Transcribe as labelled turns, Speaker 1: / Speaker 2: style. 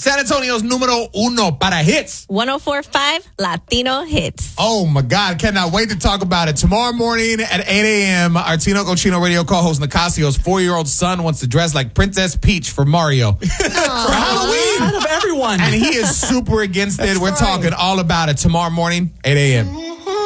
Speaker 1: San Antonio's numero uno para hits.
Speaker 2: 104.5 Latino Hits.
Speaker 1: Oh, my God. Cannot wait to talk about it. Tomorrow morning at 8 a.m., our Tino Cochino radio co-host Nicasio's 4-year-old son wants to dress like Princess Peach for Mario. For Halloween.
Speaker 3: Out of everyone.
Speaker 1: And he is super against it. We're talking all about it tomorrow morning, 8 a.m.